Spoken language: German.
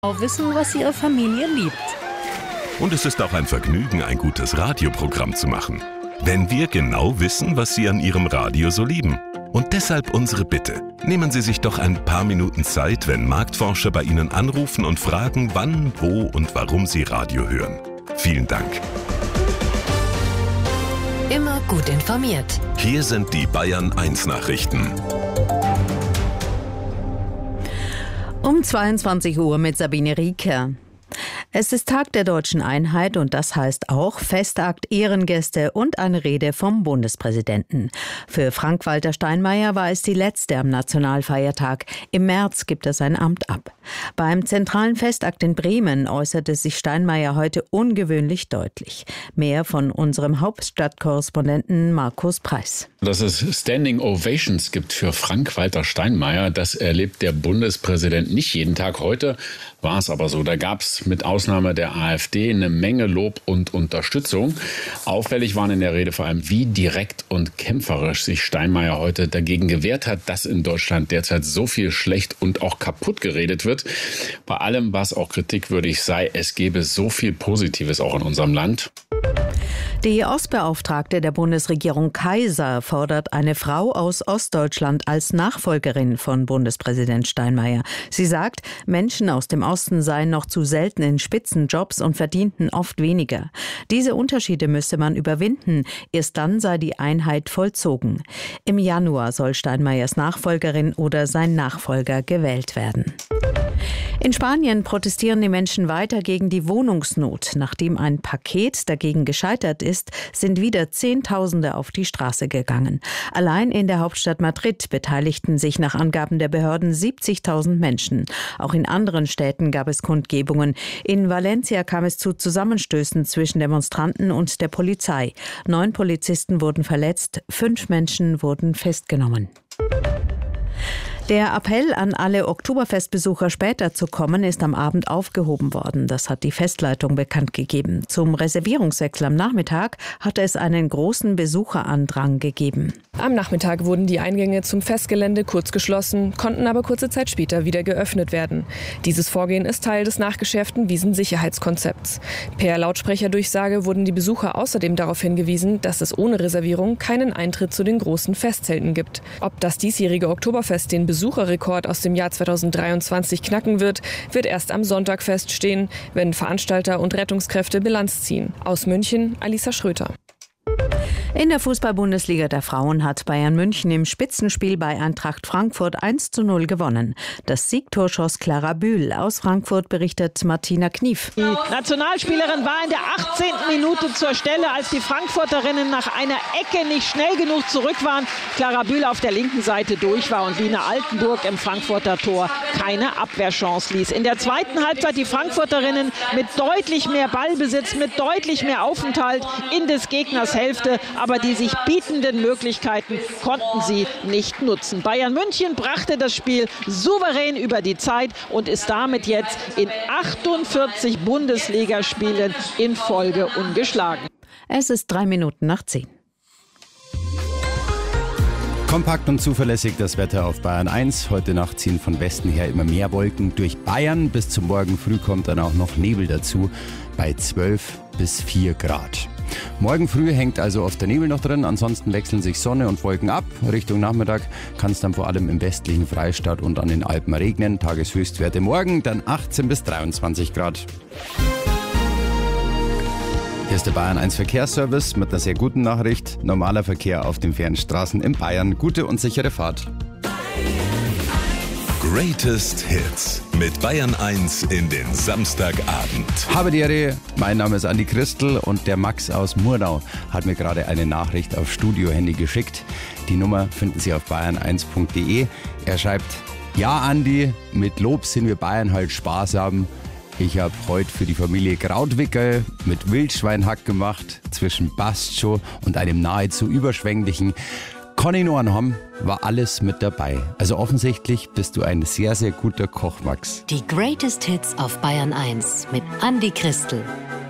Wissen, was ihre Familie liebt. Und es ist auch ein Vergnügen, ein gutes Radioprogramm zu machen. Wenn wir genau wissen, was Sie an Ihrem Radio so lieben. Und deshalb unsere Bitte. Nehmen Sie sich doch ein paar Minuten Zeit, wenn Marktforscher bei Ihnen anrufen und fragen, wann, wo und warum Sie Radio hören. Vielen Dank. Immer gut informiert. Hier sind die Bayern 1 Nachrichten. Um 22 Uhr mit Sabine Rieker. Es ist Tag der Deutschen Einheit und das heißt auch Festakt, Ehrengäste und eine Rede vom Bundespräsidenten. Für Frank-Walter Steinmeier war es die letzte am Nationalfeiertag. Im März gibt er sein Amt ab. Beim zentralen Festakt in Bremen äußerte sich Steinmeier heute ungewöhnlich deutlich. Mehr von unserem Hauptstadtkorrespondenten Markus Preis. Dass es Standing Ovations gibt für Frank-Walter Steinmeier, das erlebt der Bundespräsident nicht jeden Tag. Heute war es aber so. Da gab es mit Ausnahme der AfD eine Menge Lob und Unterstützung. Auffällig waren in der Rede vor allem, wie direkt und kämpferisch sich Steinmeier heute dagegen gewehrt hat, dass in Deutschland derzeit so viel schlecht und auch kaputt geredet wird. Bei allem, was auch kritikwürdig sei, es gebe so viel Positives auch in unserem Land. Die Ostbeauftragte der Bundesregierung Kaiser fordert eine Frau aus Ostdeutschland als Nachfolgerin von Bundespräsident Steinmeier. Sie sagt, Menschen aus dem Osten seien noch zu selten in Spitzenjobs und verdienten oft weniger. Diese Unterschiede müsse man überwinden. Erst dann sei die Einheit vollzogen. Im Januar soll Steinmeiers Nachfolgerin oder sein Nachfolger gewählt werden. In Spanien protestieren die Menschen weiter gegen die Wohnungsnot. Nachdem ein Paket dagegen gescheitert ist, sind wieder Zehntausende auf die Straße gegangen. Allein in der Hauptstadt Madrid beteiligten sich nach Angaben der Behörden 70.000 Menschen. Auch in anderen Städten gab es Kundgebungen. In Valencia kam es zu Zusammenstößen zwischen Demonstranten und der Polizei. 9 Polizisten wurden verletzt, 5 Menschen wurden festgenommen. Der Appell an alle Oktoberfestbesucher, später zu kommen, ist am Abend aufgehoben worden. Das hat die Festleitung bekannt gegeben. Zum Reservierungswechsel am Nachmittag hatte es einen großen Besucherandrang gegeben. Am Nachmittag wurden die Eingänge zum Festgelände kurz geschlossen, konnten aber kurze Zeit später wieder geöffnet werden. Dieses Vorgehen ist Teil des nachgeschärften Wiesensicherheitskonzepts. Per Lautsprecherdurchsage wurden die Besucher außerdem darauf hingewiesen, dass es ohne Reservierung keinen Eintritt zu den großen Festzelten gibt. Ob das diesjährige Oktoberfest den Besucherrekord aus dem Jahr 2023 knacken wird erst am Sonntag feststehen, wenn Veranstalter und Rettungskräfte Bilanz ziehen. Aus München, Alisa Schröter. In der Fußball-Bundesliga der Frauen hat Bayern München im Spitzenspiel bei Eintracht Frankfurt 1:0 gewonnen. Das Siegtor schoss Clara Bühl. Aus Frankfurt berichtet Martina Knief. Die Nationalspielerin war in der 18. Minute zur Stelle, als die Frankfurterinnen nach einer Ecke nicht schnell genug zurück waren. Clara Bühl auf der linken Seite durch war und Lina Altenburg im Frankfurter Tor keine Abwehrchance ließ. In der zweiten Halbzeit die Frankfurterinnen mit deutlich mehr Ballbesitz, mit deutlich mehr Aufenthalt in des Gegners Hälfte. Aber die sich bietenden Möglichkeiten konnten sie nicht nutzen. Bayern München brachte das Spiel souverän über die Zeit und ist damit jetzt in 48 Bundesligaspielen in Folge ungeschlagen. Es ist 3 Minuten nach 10. Kompakt und zuverlässig das Wetter auf Bayern 1. Heute Nacht ziehen von Westen her immer mehr Wolken durch Bayern. Bis zum Morgen früh kommt dann auch noch Nebel dazu bei 12 bis 4 Grad. Morgen früh hängt also oft der Nebel noch drin, ansonsten wechseln sich Sonne und Wolken ab. Richtung Nachmittag kann es dann vor allem im westlichen Freistaat und an den Alpen regnen. Tageshöchstwerte morgen dann 18 bis 23 Grad. Hier ist der Bayern 1 Verkehrsservice mit einer sehr guten Nachricht. Normaler Verkehr auf den Fernstraßen in Bayern. Gute und sichere Fahrt. Greatest Hits mit Bayern 1 in den Samstagabend. Habe die Ehre, mein Name ist Andi Christel und der Max aus Murnau hat mir gerade eine Nachricht auf Studiohandy geschickt. Die Nummer finden Sie auf bayern1.de. Er schreibt: Ja Andi, mit Lob sind wir Bayern halt sparsam. Ich habe heute für die Familie Krautwickel mit Wildschweinhack gemacht, zwischen Bastjo und einem nahezu überschwänglichen Koninohren haben, war alles mit dabei. Also offensichtlich bist du ein sehr, sehr guter Koch, Max. Die Greatest Hits auf Bayern 1 mit Andi Christel.